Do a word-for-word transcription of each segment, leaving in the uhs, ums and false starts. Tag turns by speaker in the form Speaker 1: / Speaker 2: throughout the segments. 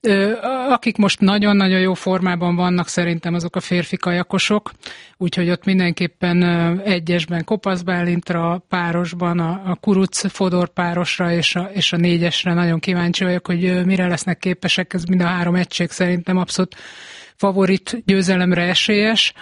Speaker 1: Akik most nagyon-nagyon jó formában vannak, szerintem azok a férfi kajakosok, úgyhogy ott mindenképpen egyesben Kopasz Bálintra, párosban a, a Kuruc Fodor párosra és a, és a négyesre nagyon kíváncsi vagyok, hogy mire lesznek képesek, ez mind a három egység szerintem abszolút favorit győzelemre esélyes.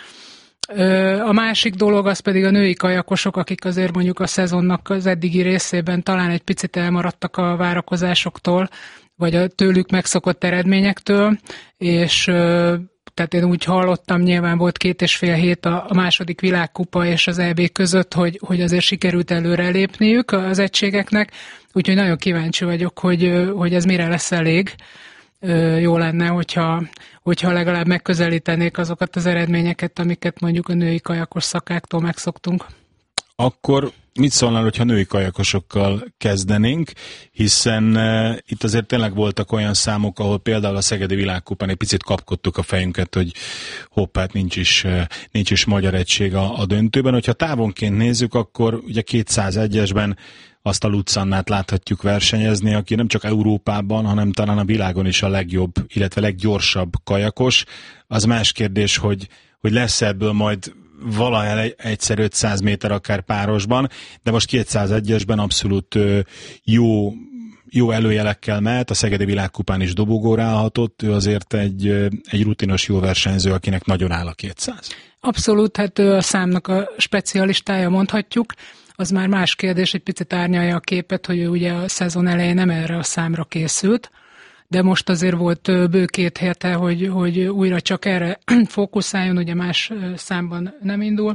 Speaker 1: A másik dolog az pedig a női kajakosok, akik azért mondjuk a szezonnak az eddigi részében talán egy picit elmaradtak a várakozásoktól, vagy a tőlük megszokott eredményektől, és tehát én úgy hallottam, nyilván volt két és fél hét a második világkupa és az é bé között, hogy, hogy azért sikerült előre lépniük az egységeknek, úgyhogy nagyon kíváncsi vagyok, hogy, hogy ez mire lesz elég. Jó lenne, hogyha, hogyha legalább megközelítenék azokat az eredményeket, amiket mondjuk a női kajakos szakáktól megszoktunk.
Speaker 2: Akkor mit szólnál, hogyha női kajakosokkal kezdenénk, hiszen uh, itt azért tényleg voltak olyan számok, ahol például a Szegedi Világkupán egy picit kapkodtuk a fejünket, hogy hoppát nincs is, uh, nincs is magyar egység a, a döntőben. Hogyha távonként nézzük, akkor ugye kétszázegyesben azt a Lucannát láthatjuk versenyezni, aki nem csak Európában, hanem talán a világon is a legjobb, illetve leggyorsabb kajakos. Az más kérdés, hogy, hogy lesz ebből majd valahol egyszer ötszáz méter akár párosban, de most kétszázegyesben abszolút jó, jó előjelekkel mehet, a Szegedi Világkupán is dobogóra állhatott, ő azért egy, egy rutinos jó versenyző, akinek nagyon áll a kétszáz.
Speaker 1: Abszolút, hát ő a számnak a specialistája, mondhatjuk. Az már más kérdés, egy picit árnyalja a képet, hogy ő ugye a szezon elején nem erre a számra készült, de most azért volt bő két hete, hogy, hogy újra csak erre fókuszáljon, ugye más számban nem indul,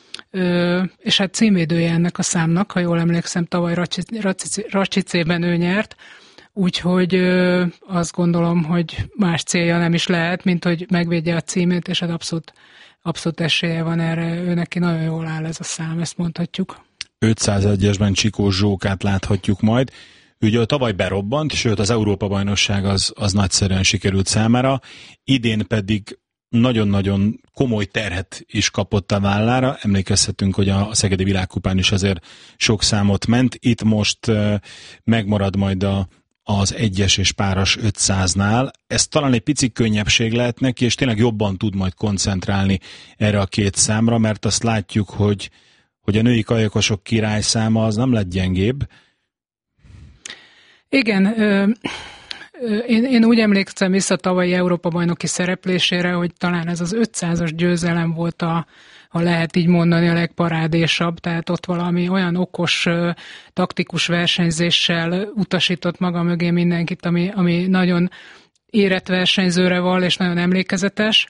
Speaker 1: és hát címvédője ennek a számnak, ha jól emlékszem, tavaly Racsicében ő nyert, úgyhogy azt gondolom, hogy más célja nem is lehet, mint hogy megvédje a címét, és hát abszolút, abszolút esélye van erre, ő neki nagyon jól áll ez a szám, ezt mondhatjuk.
Speaker 2: ötszázegyesben Csikós Zsókát láthatjuk majd. Ugye a tavaly berobbant, sőt az Európa-bajnokság az, az nagyszerűen sikerült számára, idén pedig nagyon-nagyon komoly terhet is kapott a vállára. Emlékezhetünk, hogy a Szegedi Világkupán is azért sok számot ment. Itt most uh, megmarad majd a, az egyes és páros ötszáznál. Ez talán egy pici könnyebbség lehet neki, és tényleg jobban tud majd koncentrálni erre a két számra, mert azt látjuk, hogy, hogy a női kajakosok királyszáma az nem lett gyengébb.
Speaker 1: Igen, ö, ö, én, én úgy emlékszem vissza tavalyi Európa-bajnoki szereplésére, hogy talán ez az ötszázas győzelem volt a, ha lehet így mondani, a legparádésabb, tehát ott valami olyan okos, ö, taktikus versenyzéssel utasított maga mögé mindenkit, ami, ami nagyon érett versenyzőre val, és nagyon emlékezetes.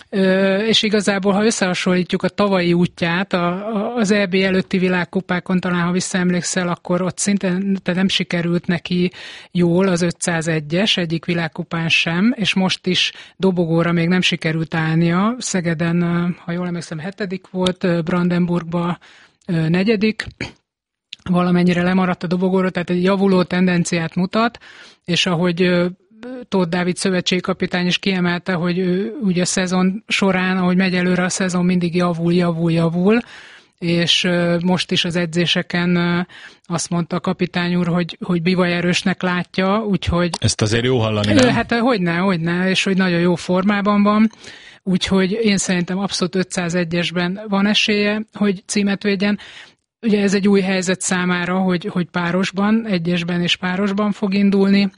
Speaker 1: Ö, és igazából, ha összehasonlítjuk a tavalyi útját, a, a, az é bé előtti világkupákon, talán ha visszaemlékszel, akkor ott szinte nem sikerült neki jól az ötszázegyes, egyik világkupán sem, és most is dobogóra még nem sikerült állnia. Szegeden, ha jól emlékszem, hetedik volt, Brandenburgban negyedik, valamennyire lemaradt a dobogóra, tehát egy javuló tendenciát mutat, és ahogy Tóth Dávid szövetségkapitány is kiemelte, hogy ő ugye a szezon során, ahogy megy előre a szezon, mindig javul, javul, javul, és most is az edzéseken azt mondta a kapitány úr, hogy, hogy bivaj erősnek látja, úgyhogy...
Speaker 2: Ezt azért jó hallani, nem?
Speaker 1: Hát hogyne, hogyne, és hogy nagyon jó formában van, úgyhogy én szerintem abszolút ötszázegyesben van esélye, hogy címet védjen. Ugye ez egy új helyzet számára, hogy, hogy párosban, egyesben és párosban fog indulni.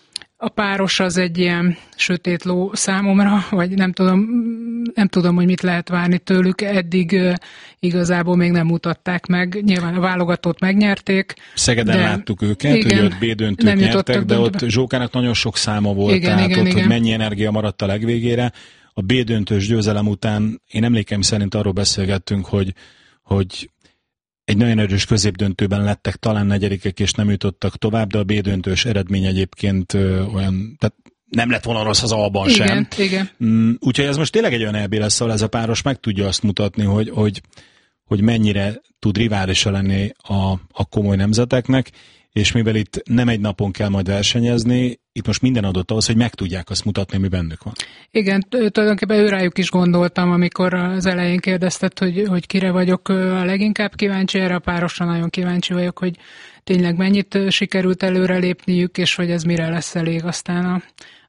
Speaker 1: A páros az egy ilyen sötét ló számomra, vagy nem tudom, nem tudom, hogy mit lehet várni tőlük. Eddig uh, igazából még nem mutatták meg. Nyilván a válogatót megnyerték.
Speaker 2: Szegeden láttuk őket, igen, hogy ott B-döntőt nyertek, de ott Zsókának nagyon sok száma volt, igen, tehát igen, ott, igen. Hogy mennyi energia maradt a legvégére. A B-döntős győzelem után én emlékeim szerint arról beszélgettünk, hogy, hogy egy nagyon erős középdöntőben lettek talán negyedikek, és nem jutottak tovább, de a B-döntős eredmény egyébként ö, olyan, tehát nem lett volna rossz az A-ban
Speaker 1: igen,
Speaker 2: sem.
Speaker 1: Igen.
Speaker 2: Mm, úgyhogy ez most tényleg egy olyan é bé lesz, ahol ez a páros meg tudja azt mutatni, hogy, hogy, hogy mennyire tud riválisa lenni a, a komoly nemzeteknek, és mivel itt nem egy napon kell majd versenyezni, itt most minden adott ahhoz, hogy meg tudják azt mutatni, mi bennük van.
Speaker 1: Igen, tulajdonképpen őrájuk is gondoltam, amikor az elején kérdezted, hogy, hogy kire vagyok a leginkább kíváncsi, erre a párosra nagyon kíváncsi vagyok, hogy tényleg mennyit sikerült előrelépniük, és hogy ez mire lesz elég aztán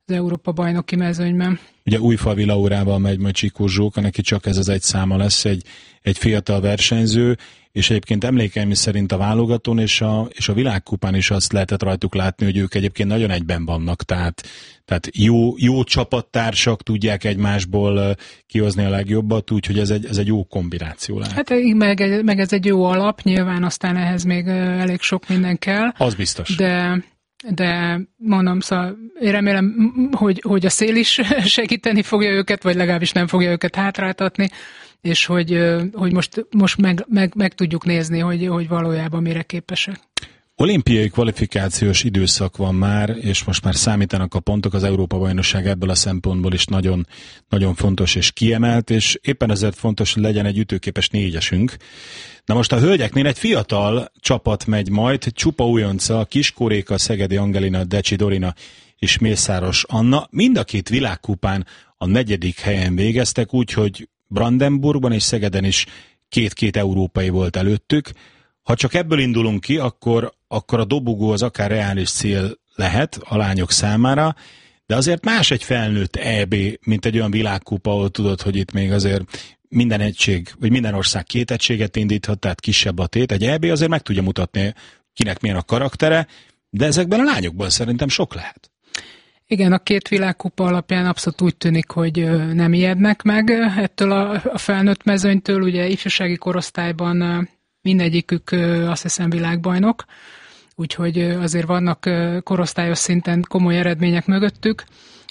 Speaker 1: az Európa-bajnoki mezőnyben.
Speaker 2: Ugye Újfalvi Laurával megy majd Csikó Zsóka, neki csak ez az egy száma lesz, egy, egy fiatal versenyző, és egyébként emlékeim szerint a válogatón és a, és a világkupán is azt lehetett rajtuk látni, hogy ők egyébként nagyon egyben vannak, tehát, tehát jó, jó csapattársak, tudják egymásból kihozni a legjobbat, úgyhogy ez egy, ez egy jó kombináció lehet.
Speaker 1: Hát meg, meg ez egy jó alap, nyilván aztán ehhez még elég sok minden kell.
Speaker 2: Az biztos.
Speaker 1: De... de mondom, szóval én remélem, hogy, hogy a szél is segíteni fogja őket, vagy legalábbis nem fogja őket hátráltatni, és hogy, hogy most, most meg, meg, meg tudjuk nézni, hogy, hogy valójában mire képesek.
Speaker 2: Olimpiai kvalifikációs időszak van már, és most már számítanak a pontok, az Európa-bajnokság ebből a szempontból is nagyon, nagyon fontos és kiemelt, és éppen ezért fontos, hogy legyen egy ütőképes négyesünk. Na most a hölgyeknél egy fiatal csapat megy majd, csupa újonca, Kiskóréka, Szegedi Angelina, Decsi Dorina és Mészáros Anna. Mind a két világkupán a negyedik helyen végeztek, úgyhogy Brandenburgban és Szegeden is két-két európai volt előttük. Ha csak ebből indulunk ki, akkor, akkor a dobogó az akár reális cél lehet a lányok számára, de azért más egy felnőtt é bé, mint egy olyan világkupa, ahol tudod, hogy itt még azért minden egység, vagy minden ország két egységet indíthat, tehát kisebb a tét. Egy é bé azért meg tudja mutatni, kinek milyen a karaktere, de ezekben a lányokban szerintem sok lehet.
Speaker 1: Igen, a két világkupa alapján abszolút úgy tűnik, hogy nem ijednek meg ettől a, a felnőtt mezőnytől. Ugye ifjúsági korosztályban mindegyikük azt hiszem világbajnok, úgyhogy azért vannak korosztályos szinten komoly eredmények mögöttük.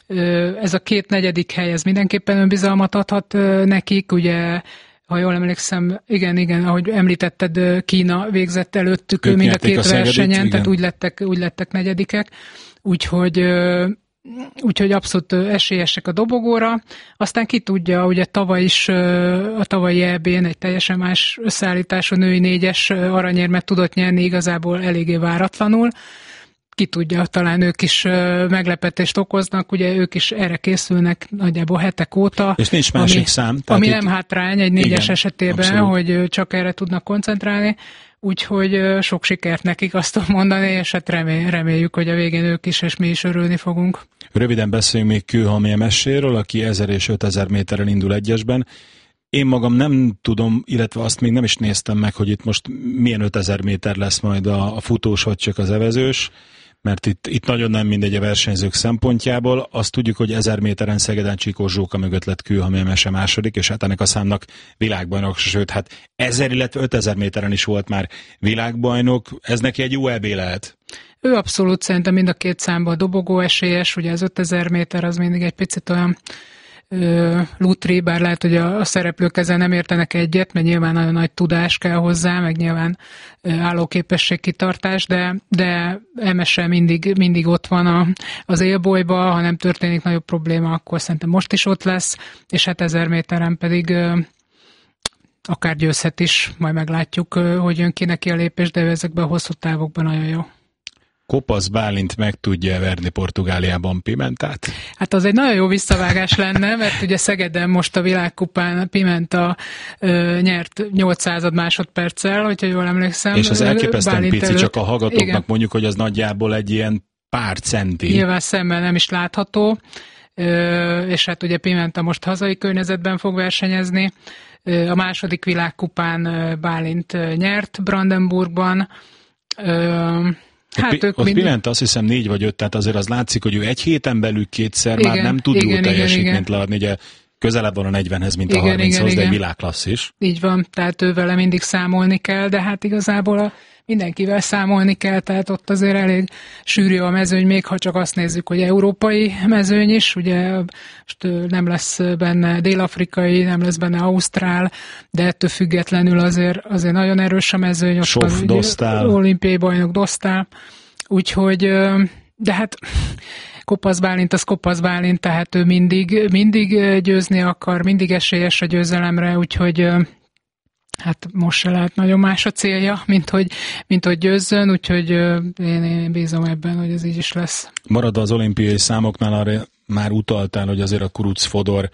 Speaker 1: Ez a két negyedik hely, ez mindenképpen önbizalmat adhat nekik, ugye, ha jól emlékszem, igen, igen, ahogy említetted, Kína végzett előttük ők mind a két a versenyen, Szegedit, tehát úgy lettek, úgy lettek negyedikek, úgyhogy úgyhogy abszolút esélyesek a dobogóra. Aztán ki tudja, ugye tavaly is a tavalyi é bén egy teljesen más összeállítású női négyes aranyérmet tudott nyerni, igazából eléggé váratlanul. Ki tudja, talán ők is meglepetést okoznak, ugye ők is erre készülnek nagyjából hetek óta.
Speaker 2: És nincs másik
Speaker 1: ami,
Speaker 2: szám.
Speaker 1: Ami nem hátrány egy négyes
Speaker 2: igen,
Speaker 1: esetében, abszolút. Hogy csak erre tudnak koncentrálni. Úgyhogy sok sikert nekik, azt tudom mondani, és hát remély, reméljük, hogy a végén ők is, és mi is örülni fogunk.
Speaker 2: Röviden beszéljünk még Kőhalmi Emeséről, aki ezer és ötezer méterrel indul egyesben. Én magam nem tudom, illetve azt még nem is néztem meg, hogy itt most milyen ötezer méter lesz majd a, a futós, vagy csak az evezős, mert itt, itt nagyon nem mindegy a versenyzők szempontjából. Azt tudjuk, hogy ezer méteren Szegeden Csikó Zsóka mögött lett Kőhalmi Emese második, és hát ennek a számnak világbajnok, sőt, hát ezer, illetve ötezer méteren is volt már világbajnok. Ez neki egy jó é bé lehet.
Speaker 1: Ő abszolút szerintem mind a két számban dobogó esélyes, ugye az ötezer méter az mindig egy picit olyan ö, lutri, bár lehet, hogy a, a szereplők ezzel nem értenek egyet, mert nyilván nagyon nagy tudás kell hozzá, meg nyilván ö, állóképesség, kitartás, de, de Emese mindig, mindig ott van a, az élbolyba, ha nem történik nagyobb probléma, akkor szerintem most is ott lesz, és hát ezer méteren pedig ö, akár győzhet is, majd meglátjuk, ö, hogy jön ki neki a lépés, de ezekben a hosszú távokban nagyon jó.
Speaker 2: Kopasz Bálint meg tudja verni Portugáliában Pimentát?
Speaker 1: Hát az egy nagyon jó visszavágás lenne, mert ugye Szegeden most a világkupán Pimenta ö, nyert nyolcszázad másodperccel, hogyha jól emlékszem.
Speaker 2: És az elképesztően
Speaker 1: Bálint
Speaker 2: pici,
Speaker 1: előtt.
Speaker 2: csak a hallgatóknak
Speaker 1: igen.
Speaker 2: Mondjuk, hogy az nagyjából egy ilyen pár centi.
Speaker 1: Nyilván szemmel nem is látható, ö, és hát ugye Pimenta most hazai környezetben fog versenyezni. Ö, a második világkupán Bálint nyert Brandenburgban. Ö,
Speaker 2: Hát ott, ott mind... Pimenta azt hiszem négy vagy öt, tehát azért az látszik, hogy ő egy héten belül kétszer igen, már nem tud igen, jó teljesítményt leadni, ugye közelebb van a negyvenhez, mint igen, a harminchoz, de egy világklassz is.
Speaker 1: Így van, tehát ő vele mindig számolni kell, de hát igazából a mindenkivel számolni kell, tehát ott azért elég sűrű a mezőny, még ha csak azt nézzük, hogy európai mezőny is, ugye most nem lesz benne dél-afrikai, nem lesz benne ausztrál, de ettől függetlenül azért, azért nagyon erős a mezőny.
Speaker 2: Sof, Dostál.
Speaker 1: Olimpiai bajnok Dostál, úgyhogy, de hát Kopasz Bálint az Kopasz Bálint, tehát ő mindig, mindig győzni akar, mindig esélyes a győzelemre, úgyhogy hát most se lehet nagyon más a célja, mint hogy, mint hogy győzzön, úgyhogy én, én bízom ebben, hogy ez így is lesz.
Speaker 2: Maradva az olimpiai számoknál, arra már utaltál, hogy azért a Kuruc-Fodor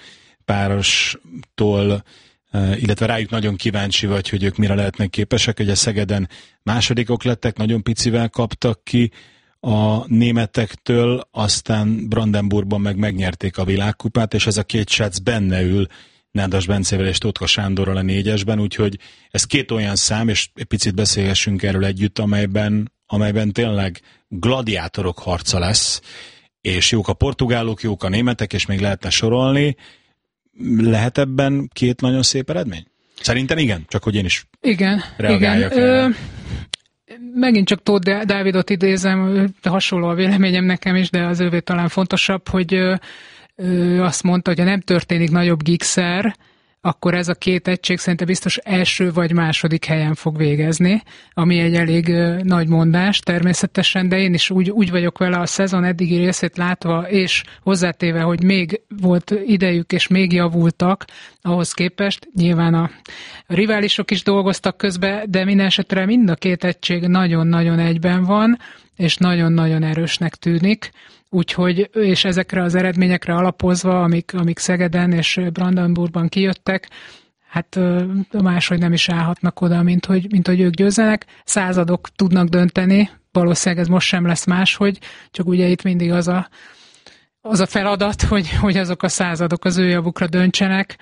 Speaker 2: párostól, illetve rájuk nagyon kíváncsi vagy, hogy ők mire lehetnek képesek. Ugye Szegeden másodikok lettek, nagyon picivel kaptak ki. a németektől, aztán Brandenburgban meg megnyerték a világkupát, és ez a két srác benne ül Nádas Bencével és Totka Sándorral a négyesben, úgyhogy ez két olyan szám, és egy picit beszélgessünk erről együtt, amelyben, amelyben tényleg gladiátorok harca lesz, és jók a portugálok, jók a németek, és még lehetne sorolni. Lehet ebben két nagyon szép eredmény? Szerintem igen, csak hogy én is
Speaker 1: igen,
Speaker 2: reagáljak
Speaker 1: igen.
Speaker 2: erre.
Speaker 1: Ö, megint csak Tóth Dávidot idézem, hasonló a véleményem nekem is, de az ővé talán fontosabb, hogy ö, ö, azt mondta, hogy ha nem történik nagyobb gigszer, akkor ez a két egység szerintem biztos első vagy második helyen fog végezni, ami egy elég ö, nagy mondás természetesen, de én is úgy, úgy vagyok vele a szezon eddigi részét látva, és hozzátéve, hogy még volt idejük, és még javultak ahhoz képest. Nyilván a riválisok is dolgoztak közben, de minden esetre mind a két egység nagyon-nagyon egyben van, és nagyon-nagyon erősnek tűnik. Úgyhogy, és ezekre az eredményekre alapozva, amik, amik Szegeden és Brandenburgban kijöttek, hát máshogy nem is állhatnak oda, mint hogy, mint hogy ők győzzenek. Századok tudnak dönteni, valószínűleg ez most sem lesz máshogy, csak ugye itt mindig az a, az a feladat, hogy, hogy azok a századok az ő javukra döntsenek.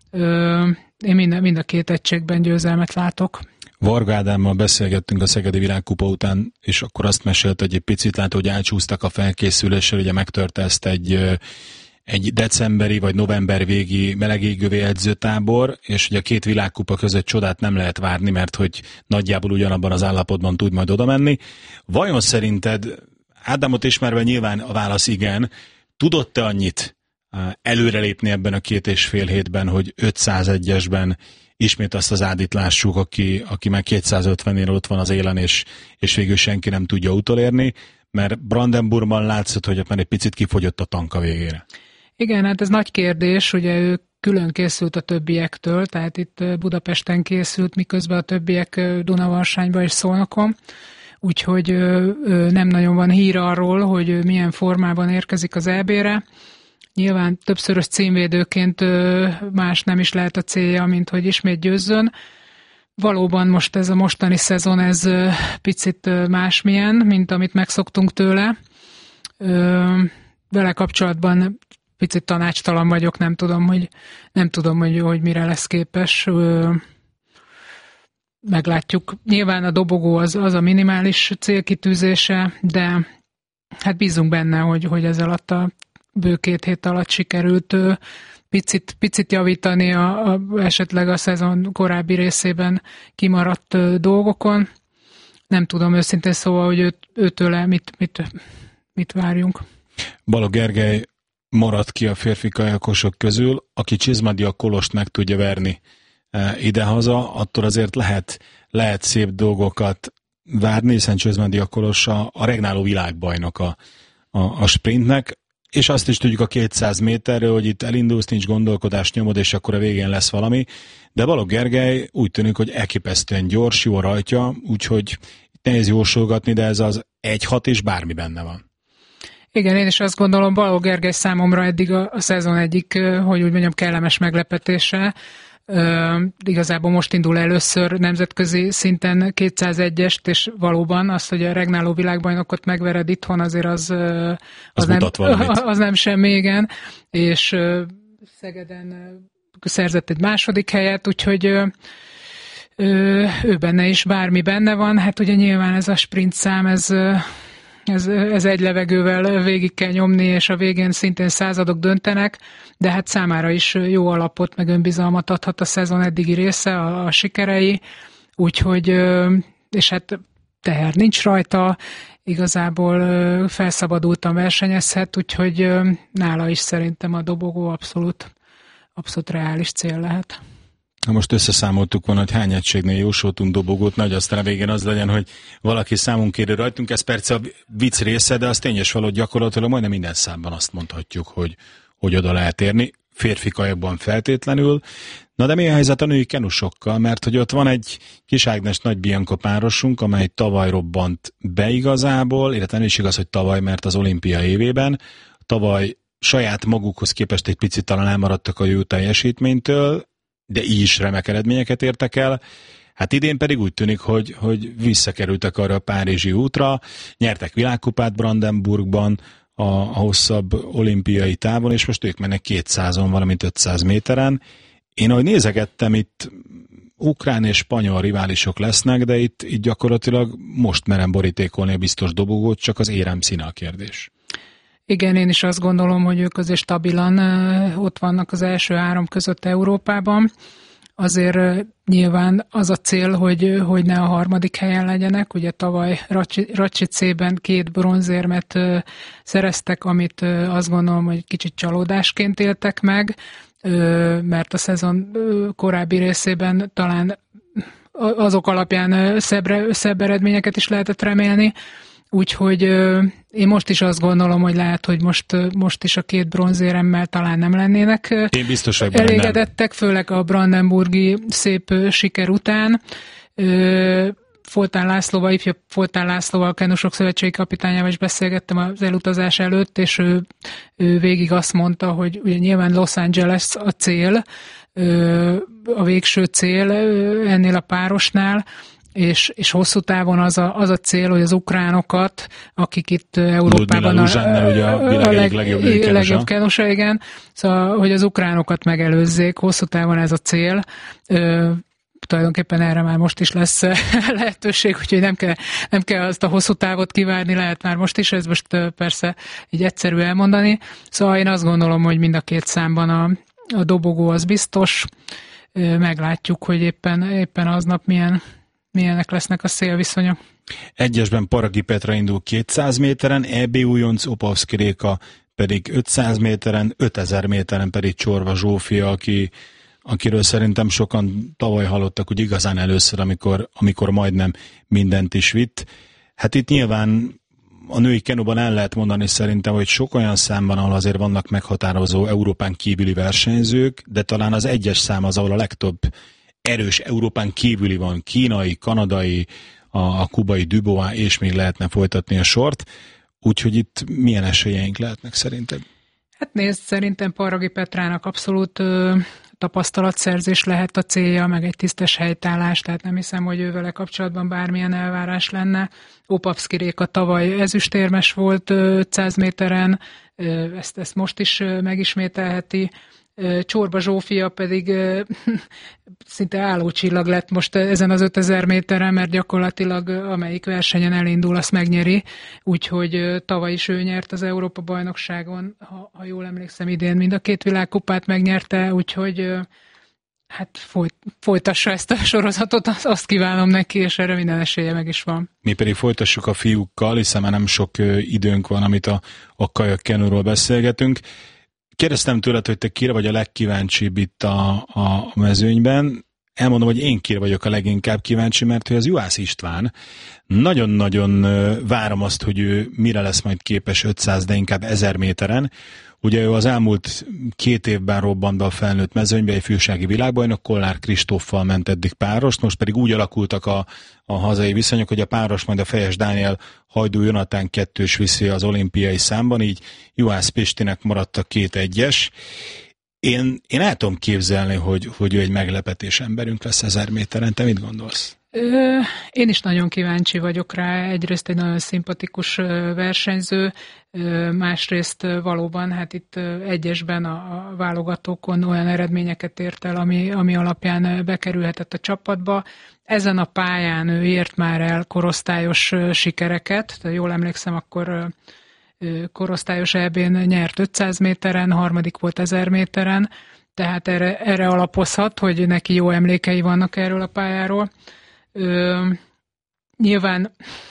Speaker 1: Én mind, mind a két egységben győzelmet látok.
Speaker 2: Varga Ádámmal beszélgettünk a Szegedi Világkupa után, és akkor azt mesélt, hogy egy picit lát, hogy elcsúsztak a felkészüléssel, ugye megtört ezt egy, egy decemberi vagy november végi melegégővé edzőtábor, és ugye a két világkupa között csodát nem lehet várni, mert hogy nagyjából ugyanabban az állapotban tud majd oda menni. Vajon szerinted, Ádámot ismerve nyilván a válasz igen, tudott-e annyit előrelépni ebben a két és fél hétben, hogy ötszázegyesben ismét azt az Ádit lássuk, aki, aki már kétszázötvennél ott van az élen, és, és végül senki nem tudja utolérni, mert Brandenburgban látszott, hogy már egy picit kifogyott a tank a végére.
Speaker 1: Igen, hát ez nagy kérdés, ugye ő külön készült a többiektől, tehát itt Budapesten készült, miközben a többiek Dunavarsányban és Szolnokon, úgyhogy nem nagyon van hír arról, hogy milyen formában érkezik az é bé-re. Nyilván többszörös címvédőként más nem is lehet a célja, mint hogy ismét győzzön. Valóban most ez a mostani szezon, ez picit másmilyen, mint amit megszoktunk tőle. Vele kapcsolatban picit tanácstalan vagyok, nem tudom, hogy, nem tudom, hogy, hogy mire lesz képes. Meglátjuk. Nyilván a dobogó az, az a minimális célkitűzése, de hát bízunk benne, hogy, hogy ez alatt a bő két hét alatt sikerült picit, picit javítani a, a, esetleg a szezon korábbi részében kimaradt dolgokon. Nem tudom őszintén szóval, hogy őt, őtőle mit, mit, mit várjunk.
Speaker 2: Balogh Gergely maradt ki a férfi kajakosok közül, aki Csizmadia Kolost meg tudja verni idehaza, attól azért lehet, lehet szép dolgokat várni, hiszen Csizmadia Kolos a, a regnáló világbajnok a, a, a sprintnek, és azt is tudjuk a kétszáz méterről, hogy itt elindulsz, nincs gondolkodás, nyomod, és akkor a végén lesz valami. De Balogh Gergely úgy tűnik, hogy elképesztően gyors, jó a rajtja, úgyhogy nehéz jósolgatni, de ez az egy hat és bármi benne van.
Speaker 1: Igen, én is azt gondolom, Balogh Gergely számomra eddig a, a szezon egyik, hogy úgy mondjam, kellemes meglepetése. Uh, igazából most indul először nemzetközi szinten kétszázegyest, és valóban az, hogy a regnáló világbajnokot megvered itthon, azért az, uh, az, az, nem, az nem semmi, igen. És uh, Szegeden uh, szerzett egy második helyet, úgyhogy uh, uh, ő benne is bármi benne van. Hát ugye nyilván ez a sprint szám, ez... Uh, Ez, ez egy levegővel végig kell nyomni, és a végén szintén századok döntenek, de hát számára is jó alapot, meg önbizalmat adhat a szezon eddigi része, a, a sikerei, úgyhogy, és hát teher nincs rajta, igazából felszabadultan versenyezhet, úgyhogy nála is szerintem a dobogó abszolút, abszolút reális cél lehet.
Speaker 2: Ha most összeszámoltuk volna, hogy hány egységnél jósoltunk dobogót, nagy aztán a végén az legyen, hogy valaki számunk kéri rajtunk, ez persze a vicc része, de az tényes való, gyakorlatilag majdnem minden számban azt mondhatjuk, hogy, hogy oda lehet érni, férfi kajakban feltétlenül. Na de mi a helyzet a női kenusokkal, mert hogy ott van egy Kis Ágnes Nagy Bianca párosunk, amely tavaly robbant be igazából, illetve nem is igaz, hogy tavaly, mert az olimpia évében, tavaly saját magukhoz képest egy picit talán elmaradtak a jó teljesítménytől, de így is remek eredményeket értek el. Hát idén pedig úgy tűnik, hogy, hogy visszakerültek arra a párizsi útra, nyertek világkupát Brandenburgban, a, a hosszabb olimpiai távon, és most ők mennek kétszázon, valamint ötszáz méteren. Én ahogy nézegettem, itt ukrán és spanyol riválisok lesznek, de itt, itt gyakorlatilag most merem borítékolni a biztos dobogót, csak az érem színe a kérdés.
Speaker 1: Igen, én is azt gondolom, hogy ők azért stabilan ott vannak az első három között Európában. Azért nyilván az a cél, hogy, hogy ne a harmadik helyen legyenek. Ugye tavaly Račicében két bronzérmet szereztek, amit azt gondolom, hogy kicsit csalódásként éltek meg, mert a szezon korábbi részében talán azok alapján szebbre, szebb eredményeket is lehetett remélni. Úgyhogy én most is azt gondolom, hogy lehet, hogy most, most is a két bronzéremmel talán nem lennének
Speaker 2: én biztos, hogy
Speaker 1: elégedettek, nem. Főleg a brandenburgi szép siker után. Foltán Lászlóval, ifjú Foltán Lászlóval, a Kenusok Szövetségi kapitányával is beszélgettem az elutazás előtt, és ő, ő végig azt mondta, hogy ugye nyilván Los Angeles a cél, a végső cél ennél a párosnál, És, és hosszú távon az a, az a cél, hogy az ukránokat, akik itt Európában a,
Speaker 2: a, a leg, legjobb,
Speaker 1: legjobb kenusa, igen, szóval, hogy az ukránokat megelőzzék, hosszú távon ez a cél. Ö, tulajdonképpen erre már most is lesz lehetőség, úgyhogy nem kell, nem kell azt a hosszú távot kivárni, lehet már most is, ez most persze így egyszerű elmondani. Szóval én azt gondolom, hogy mind a két számban a, a dobogó az biztos, meglátjuk, hogy éppen, éppen aznap milyen milyenek lesznek a szélviszonyok.
Speaker 2: Egyesben Paragi Petra indul kétszáz méteren, é bé újonc Opavszki Réka pedig ötszáz méteren, ötezer méteren pedig Csorba Zsófia, aki, akiről szerintem sokan tavaly hallottak, hogy igazán először, amikor, amikor majdnem mindent is vitt. Hát itt nyilván a női kenuban el lehet mondani szerintem, hogy sok olyan számban, ahol azért vannak meghatározó Európán kívüli versenyzők, de talán az egyes szám az, ahol a legtöbb erős Európán kívüli van, kínai, kanadai, a, a kubai Dubois, és még lehetne folytatni a sort. Úgyhogy itt milyen esélyeink lehetnek szerinted?
Speaker 1: Hát nézd, szerintem Paragi Petrának abszolút ö, tapasztalatszerzés lehet a célja, meg egy tisztes helytállás, tehát nem hiszem, hogy ővele kapcsolatban bármilyen elvárás lenne. Opavszki Réka tavaly ezüstérmes volt ötszáz méteren, ö, ezt, ezt most is ö, megismételheti. Csorba Zsófia pedig szinte állócsillag lett most ezen az ötezer méteren, mert gyakorlatilag amelyik versenyen elindul, azt megnyeri, úgyhogy tavaly is ő nyert az Európa-bajnokságon, ha, ha jól emlékszem, idén mind a két világkupát megnyerte, úgyhogy hát folyt, folytassa ezt a sorozatot, azt kívánom neki, és erre minden esélye meg is van.
Speaker 2: Mi pedig folytassuk a fiúkkal, hiszen már nem sok időnk van, amit a, a kajak kenúról beszélgetünk. Kérdeztem tőled, hogy te kire vagy a legkíváncsibb itt a, a mezőnyben. Elmondom, hogy én kire vagyok a leginkább kíváncsi, mert hogy az Juhász István. Nagyon-nagyon várom azt, hogy ő mire lesz majd képes ötszáz, de inkább ezer méteren. Ugye ő az elmúlt két évben robbant be a felnőtt mezőnybe, egy ifjúsági világbajnok, Kollár Kristóffal ment eddig párost, most pedig úgy alakultak a, a hazai viszonyok, hogy a páros majd a Fejes Dániel Hajdú Jonatán kettős viszi az olimpiai számban, így Juhász Pistinek maradt a két egyes. Én, én el tudom képzelni, hogy, hogy ő egy meglepetés emberünk lesz ezer méteren. Te mit gondolsz?
Speaker 1: Ö, én is nagyon kíváncsi vagyok rá. Egyrészt egy nagyon szimpatikus versenyző, másrészt valóban hát itt egyesben a, a válogatókon olyan eredményeket ért el, ami, ami alapján bekerülhetett a csapatba. Ezen a pályán ő ért már el korosztályos sikereket, de jól emlékszem, akkor korosztályos é bén nyert ötszáz méteren, harmadik volt ezer méteren, tehát erre, erre alapozhat, hogy neki jó emlékei vannak erről a pályáról. Ö, nyilván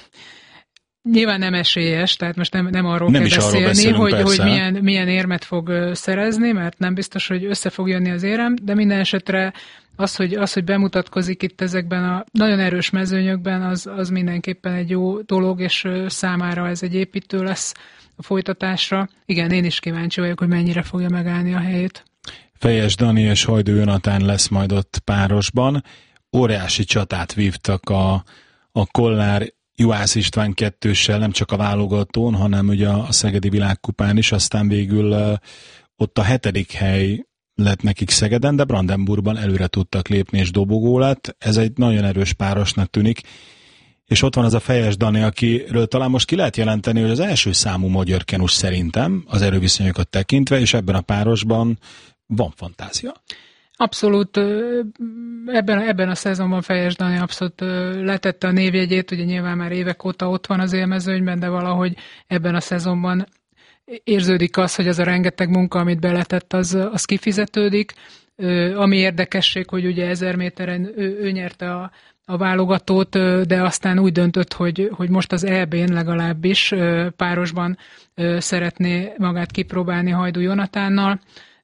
Speaker 1: Nyilván nem esélyes, tehát most nem, nem arról
Speaker 2: nem
Speaker 1: kell beszélni, hogy,
Speaker 2: persze.
Speaker 1: hogy milyen, milyen érmet fog szerezni, mert nem biztos, hogy össze fog jönni az érem, de minden esetre az, hogy, az, hogy bemutatkozik itt ezekben a nagyon erős mezőnyökben, az, az mindenképpen egy jó dolog, és számára ez egy építő lesz a folytatásra. Igen, én is kíváncsi vagyok, hogy mennyire fogja megállni a helyét.
Speaker 2: Fejes Dani és Hajdú Jonatán lesz majd ott párosban. Óriási csatát vívtak a, a Kollár Juhász István kettőssel, nem csak a válogatón, hanem ugye a Szegedi Világkupán is, aztán végül uh, ott a hetedik hely lett nekik Szegeden, de Brandenburgban előre tudtak lépni, és dobogó lett. Ez egy nagyon erős párosnak tűnik. És ott van az a Fejes Dani, akiről talán most ki lehet jelenteni, hogy az első számú magyar kenus szerintem, az erőviszonyokat tekintve, és ebben a párosban van fantázia.
Speaker 1: Abszolút, ebben, ebben a szezonban Fejes Dani abszolút letette a névjegyét, ugye nyilván már évek óta ott van az élmezőnyben, de valahogy ebben a szezonban érződik az, hogy az a rengeteg munka, amit beletett, az, az kifizetődik. Ami érdekesség, hogy ugye ezer méteren ő, ő nyerte a, a válogatót, de aztán úgy döntött, hogy, hogy most az é bén legalábbis párosban szeretné magát kipróbálni Hajdú Jonatánnal.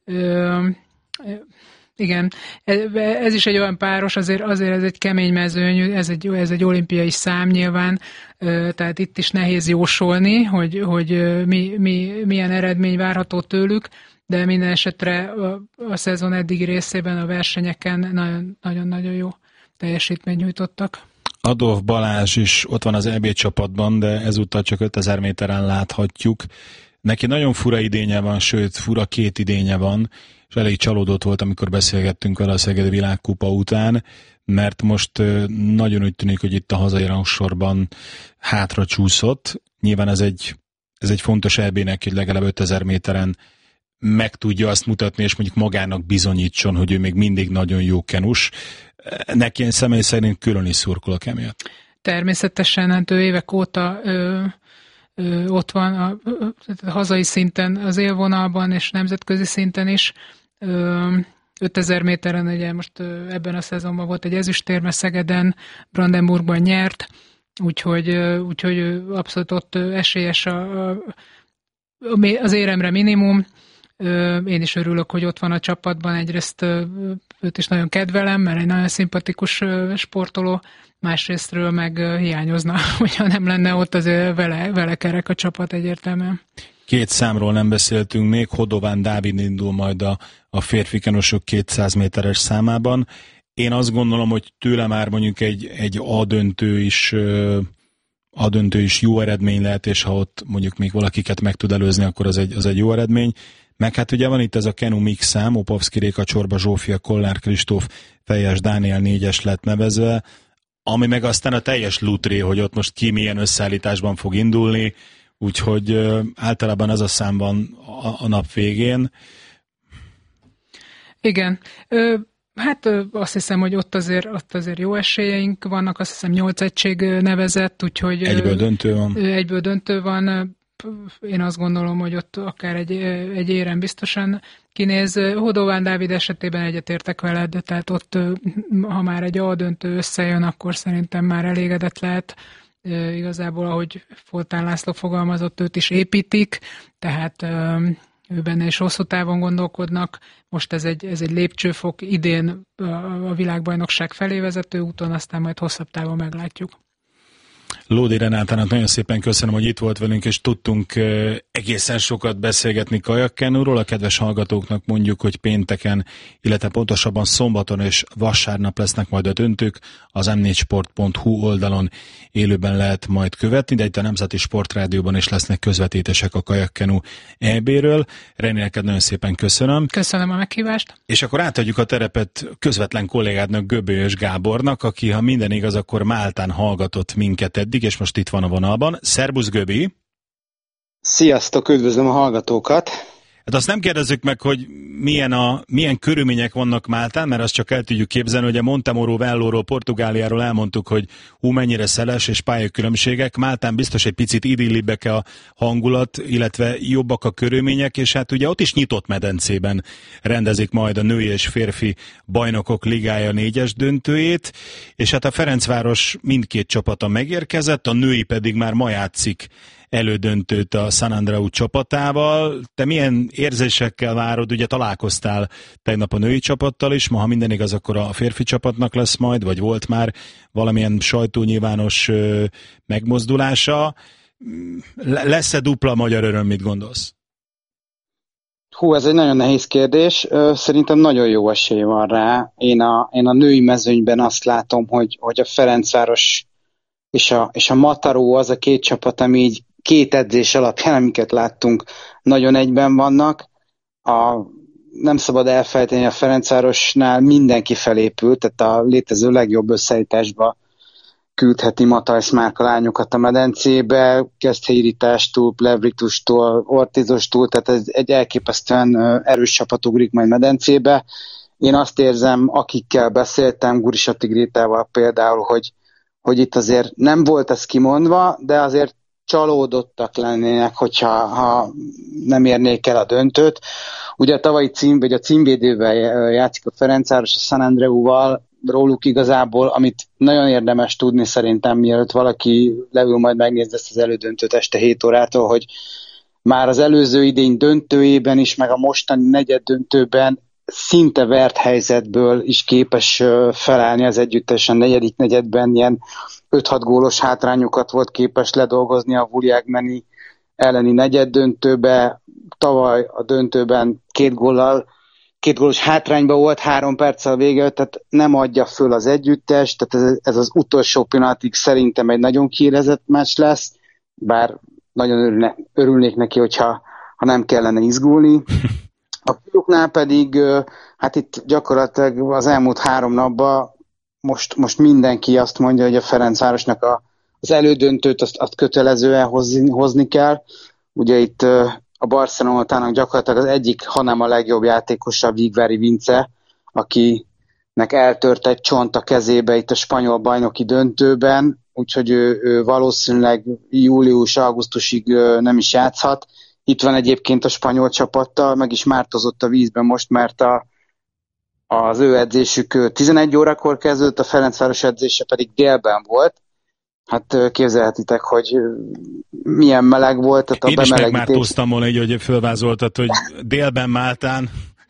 Speaker 1: Igen, ez is egy olyan páros, azért, azért ez egy kemény mezőny, ez egy, ez egy olimpiai szám nyilván, tehát itt is nehéz jósolni, hogy, hogy mi, mi, milyen eredmény várható tőlük, de minden esetre a, a szezon eddigi részében a versenyeken nagyon-nagyon jó teljesítményt nyújtottak.
Speaker 2: Adolf Balázs is ott van az é bé csapatban, de ezúttal csak ötezer méteren láthatjuk. Neki nagyon fura idénye van, sőt, fura két idénye van, és elég csalódott volt, amikor beszélgettünk vele a Szegedi Világkupa után, mert most nagyon úgy tűnik, hogy itt a hazai rangsorban hátra csúszott. Nyilván ez egy, ez egy fontos é bének, hogy legalább ötezer méteren meg tudja azt mutatni, és mondjuk magának bizonyítson, hogy ő még mindig nagyon jó kenus. Neki én személy szerint külön is szurkolok emiatt. Természetesen,
Speaker 1: hát ő évek óta ö, ö, ott van a, a hazai szinten, az élvonalban, és nemzetközi szinten is. Ö, ötezer méteren ugye most ö, ebben a szezonban volt egy ezüstérme, Szegeden, Brandenburgban nyert, úgyhogy, ö, úgyhogy abszolút ott esélyes a, a, az éremre minimum. Én is örülök, hogy ott van a csapatban, egyrészt őt is nagyon kedvelem, mert egy nagyon szimpatikus sportoló, másrésztről meg hiányozna, hogyha nem lenne ott, azért vele, vele kerek a csapat egyértelműen.
Speaker 2: Két számról nem beszéltünk még, Hodován Dávid indul majd a, a férfi kenusok kétszáz méteres számában. Én azt gondolom, hogy tőle már mondjuk egy, egy A döntő is A döntő is jó eredmény lehet, és ha ott mondjuk még valakiket meg tud előzni, akkor az egy, az egy jó eredmény. Meg hát ugye van itt ez a Kenu Mix szám, Opovszki Réka, Csorba Zsófia, Kollár Kristóf, Fejes Dániel négyes lett nevezve, ami meg aztán a teljes lutré, hogy ott most ki milyen összeállításban fog indulni, úgyhogy ö, általában ez a szám van a, a nap végén.
Speaker 1: Igen, ö, hát ö, azt hiszem, hogy ott azért, ott azért jó esélyeink vannak, azt hiszem nyolc egység nevezett, úgyhogy...
Speaker 2: Egyből döntő van.
Speaker 1: Egyből döntő van. Én azt gondolom, hogy ott akár egy, egy érem biztosan kinéz. Hodován Dávid esetében egyetértek veled, tehát ott, ha már egy A döntő összejön, akkor szerintem már elégedett lehet. Igazából, ahogy Foltán László fogalmazott, őt is építik, tehát ő benne is hosszú távon gondolkodnak. Most ez egy, ez egy lépcsőfok, idén a világbajnokság felé vezető úton, aztán majd hosszabb távon meglátjuk.
Speaker 2: Lódi Renátának nagyon szépen köszönöm, hogy itt volt velünk, és tudtunk egészen sokat beszélgetni kajakkenúról. A kedves hallgatóknak mondjuk, hogy pénteken, illetve pontosabban szombaton és vasárnap lesznek majd a döntők. Az em négy sport pont hu oldalon élőben lehet majd követni, de itt a Nemzeti Sportrádióban is lesznek közvetítések a kajakkenú é béről. Renélked nagyon szépen köszönöm.
Speaker 1: Köszönöm a meghívást.
Speaker 2: És akkor átadjuk a terepet közvetlen kollégádnak, Göbölyös Gábornak, aki, ha minden igaz, akkor Máltán hallgatott minket eddig, és most itt van a vonalban. Szerbusz, Göbi!
Speaker 3: Sziasztok, üdvözlöm a hallgatókat!
Speaker 2: Hát azt nem kérdezzük meg, hogy milyen, a, milyen körülmények vannak Máltán, mert azt csak el tudjuk képzelni, hogy a Montemoro Vellóról, Portugáliáról elmondtuk, hogy hú, mennyire szeles és pályakülönbségek. Máltán biztos egy picit idillibbek a hangulat, illetve jobbak a körülmények, és hát ugye ott is nyitott medencében rendezik majd a női és férfi bajnokok ligája négyes döntőjét, és hát a Ferencváros mindkét csapata megérkezett, a női pedig már ma játszik elődöntőt a San Andreu csapatával. Te milyen érzésekkel várod? Ugye találkoztál tegnap a női csapattal is, ma ha minden igaz, akkor a férfi csapatnak lesz majd, vagy volt már valamilyen sajtónyilvános ö, megmozdulása. Lesz-e dupla magyar öröm, mit gondolsz?
Speaker 3: Hú, ez egy nagyon nehéz kérdés. Szerintem nagyon jó esély van rá. Én a, én a női mezőnyben azt látom, hogy, hogy a Ferencváros és a, és a Mataró az a két csapat, ami így két edzés alapján, amiket láttunk, nagyon egyben vannak. A nem szabad elfelejteni, a Ferencvárosnál mindenki felépült, tehát a létező legjobb összeállításba küldheti Matthijs Márka lányokat a medencébe, Keszthelyiritástól, Plevritustól, Ortizostól, tehát ez egy elképesztően erős csapat ugrik majd medencébe. Én azt érzem, akikkel beszéltem, Gurisati Grétával például, hogy, hogy itt azért nem volt ez kimondva, de azért csalódottak lennének, hogyha ha nem érnék el a döntőt. Ugye a tavalyi cím, vagy a címvédővel játszik a Ferencváros a San Andreuval, róluk igazából, amit nagyon érdemes tudni szerintem, mielőtt valaki leül majd megnézni ezt az elődöntőt este hét órától, hogy már az előző idény döntőjében is, meg a mostani negyed döntőben szinte vert helyzetből is képes felállni az együttes. A negyedik negyedben ilyen öt-hat gólos hátrányokat volt képes ledolgozni a Vuliagmeni elleni negyed döntőbe. Tavaly a döntőben két góllal, két gólos hátrányban volt, három perccel vége, tehát nem adja föl az együttes, tehát ez, ez az utolsó pillanatig szerintem egy nagyon kiélezett meccs lesz, bár nagyon örülne, örülnék neki, hogyha ha nem kellene izgulni. A fiúknál pedig, hát itt gyakorlatilag az elmúlt három napban most, most mindenki azt mondja, hogy a Ferencvárosnak a, az elődöntőt azt, azt kötelezően hozni, hozni kell. Ugye itt a Barcelonának gyakorlatilag az egyik, hanem a legjobb játékosa Vigvári Vince, akinek eltört egy csont a kezébe itt a spanyol bajnoki döntőben, úgyhogy ő, ő valószínűleg július-augusztusig nem is játszhat. Itt van egyébként a spanyol csapattal, meg is mártozott a vízben most, mert a, az ő edzésük tizenegy órakor kezdődött, a Ferencváros edzése pedig délben volt. Hát képzelhetitek, hogy milyen meleg volt. Tehát a
Speaker 2: Én is megmártóztam volna így, hogy fölvázoltad, hogy délben Máltán.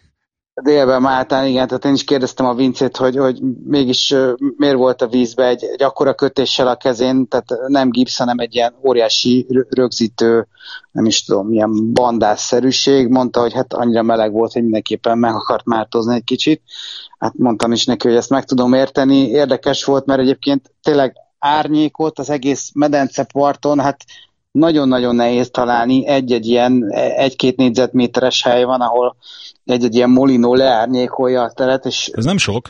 Speaker 3: Délben Máltán, igen, tehát én is kérdeztem a Vincét, hogy, hogy mégis miért volt a vízbe egy, egy akkora kötéssel a kezén, tehát nem gipsz, hanem egy ilyen óriási rögzítő, nem is tudom, milyen bandásszerűség. Mondta, hogy hát annyira meleg volt, hogy mindenképpen meg akart mártozni egy kicsit. Hát mondtam is neki, hogy ezt meg tudom érteni. Érdekes volt, mert egyébként tényleg árnyékot az egész medenceparton, hát nagyon-nagyon nehéz találni. Egy-egy ilyen, egy-két négyzetméteres hely van, ahol egy-egy ilyen molinó leárnyékolja a teret. És
Speaker 2: ez nem sok.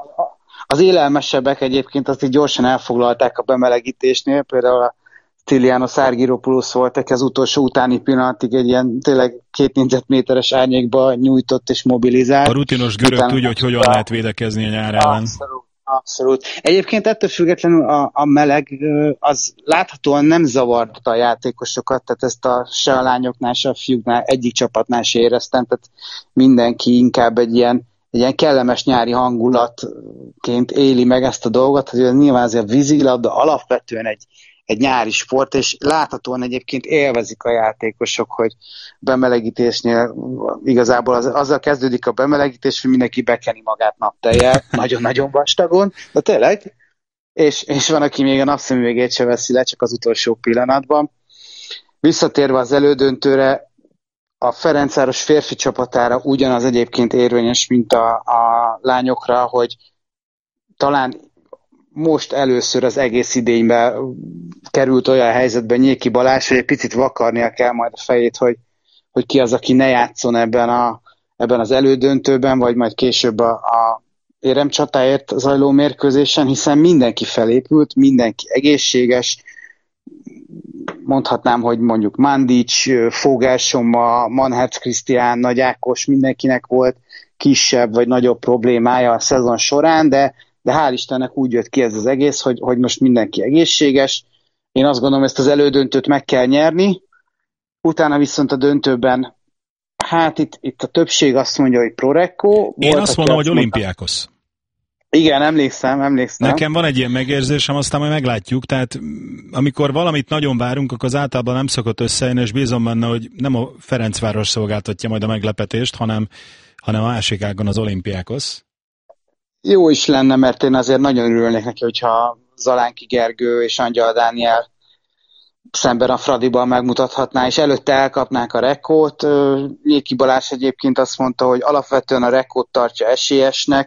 Speaker 3: Az élelmesebbek egyébként azt így gyorsan elfoglalták a bemelegítésnél, például a Stylianos Argyropoulos volt, aki az utolsó utáni pillanatig egy ilyen tényleg két négyzetméteres árnyékba nyújtott és mobilizált.
Speaker 2: A rutinos görög Utána tudja, hogy hogyan a... lehet védekezni a nyár ellen.
Speaker 3: Abszolút. Abszolút. Egyébként ettől függetlenül a, a meleg az láthatóan nem zavarta a játékosokat, tehát ezt a, se a lányoknál, se a fiúknál, egyik csapatnál se éreztem, tehát mindenki inkább egy ilyen, egy ilyen kellemes nyári hangulatként éli meg ezt a dolgot, hogy nyilván azért a vízilabda alapvetően egy, egy nyári sport, és láthatóan egyébként élvezik a játékosok, hogy bemelegítésnél igazából az, azzal kezdődik a bemelegítés, hogy mindenki bekeni magát naptejjel, nagyon-nagyon vastagon, de tényleg, és, és van, aki még a napszemüvegét se veszi le, csak az utolsó pillanatban. Visszatérve az elődöntőre, a Ferencváros férfi csapatára ugyanaz egyébként érvényes, mint a, a lányokra, hogy talán most először az egész idényben került olyan helyzetben Nyéki Balázs, hogy egy picit vakarnia kell majd a fejét, hogy, hogy ki az, aki ne játszon ebben, a, ebben az elődöntőben, vagy majd később a, a éremcsatáért zajló mérkőzésen, hiszen mindenki felépült, mindenki egészséges, mondhatnám, hogy mondjuk Mandic, Fogelsoma, Manherz Krisztián, Nagy Ákos, mindenkinek volt kisebb vagy nagyobb problémája a szezon során, de de hál' Istennek úgy jött ki ez az egész, hogy, hogy most mindenki egészséges. Én azt gondolom, ezt az elődöntőt meg kell nyerni, utána viszont a döntőben, hát itt, itt a többség azt mondja, hogy Prorecco.
Speaker 2: Én azt mondom, hogy Olympiakos.
Speaker 3: Igen, emlékszem, emlékszem.
Speaker 2: Nekem van egy ilyen megérzésem, aztán majd meglátjuk, tehát amikor valamit nagyon várunk, akkor az általában nem szokott összejönni, és bízom benne, hogy nem a Ferencváros szolgáltatja majd a meglepetést, hanem, hanem a másik ágon az Olympiakos.
Speaker 3: Jó is lenne, mert én azért nagyon örülnék neki, hogyha Zalánki Gergő és Angyal Dániel szemben a Fradiban megmutathatná, és előtte elkapnák a Rekót. Nyéki Balázs egyébként azt mondta, hogy alapvetően a Rekót tartja esélyesnek,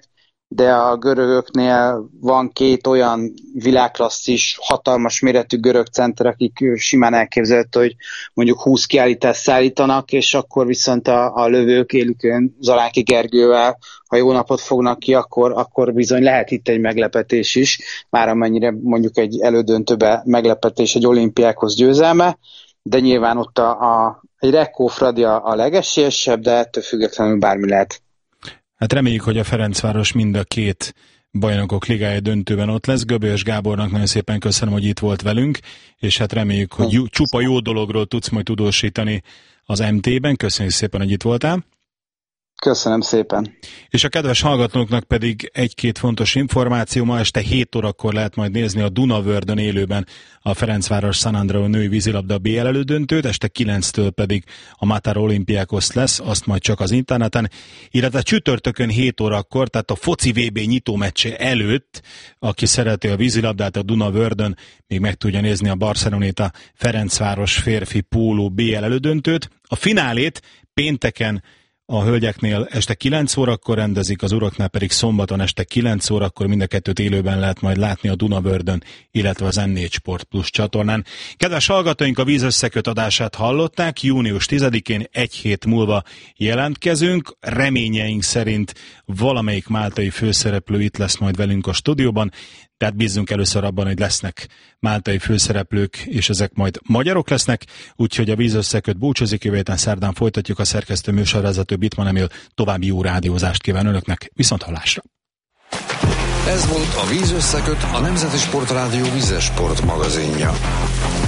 Speaker 3: de a görögöknél van két olyan világklasszis, hatalmas méretű görög center, akik simán elképzelhető, hogy mondjuk húsz kiállítást szállítanak, és akkor viszont a, a lövők élükön Zalánki Gergővel, ha jó napot fognak ki, akkor, akkor bizony lehet itt egy meglepetés is, már amennyire mondjuk egy elődöntőbe meglepetés egy olimpiákhoz győzelme, de nyilván ott a, a, egy Rekó Fradi a, a legesélyesebb, de ettől függetlenül bármi lehet.
Speaker 2: Hát reméljük, hogy a Ferencváros mind a két bajnokok ligája döntőben ott lesz. Göbölyös Gábornak nagyon szépen köszönöm, hogy itt volt velünk, és hát reméljük, hogy jó, csupa jó dologról tudsz majd tudósítani az em té-ben. Köszönjük szépen, hogy itt voltál.
Speaker 3: Köszönöm szépen.
Speaker 2: És a kedves hallgatóknak pedig egy-két fontos információ. Ma este hét órakor lehet majd nézni a Dunavördön élőben a Ferencváros San Andreu női vízilabda bé el elődöntőt, este kilenctől pedig a Matar Olympiakos lesz, azt majd csak az interneten, illetve csütörtökön hét órakor, tehát a foci vé bé nyitómeccse előtt, aki szereti a vízilabdát a Dunavördön, még meg tudja nézni a Barceloneta Ferencváros férfi póló bé el elődöntőt. A finálét pénteken a hölgyeknél este kilenc órakor rendezik, az uraknál pedig szombaton este kilenc órakor, mind a kettőt élőben lehet majd látni a Dunavördön, illetve az en négy Sport Plus csatornán. Kedves hallgatóink, a Víz összeköt adását hallották, június tizedikén egy hét múlva jelentkezünk, reményeink szerint valamelyik máltai főszereplő itt lesz majd velünk a stúdióban, tehát bízzunk először abban, hogy lesznek máltai főszereplők, és ezek majd magyarok lesznek, úgyhogy a Víz összeköt búcsúzik, jövő héten szerdán folytatjuk, a szerkesztő műsorvezető Bitman Emil további jó rádiózást kíván önöknek, viszont hallásra!
Speaker 4: Ez volt a Víz összeköt, a Nemzeti Sportrádió vízes sport magazinja.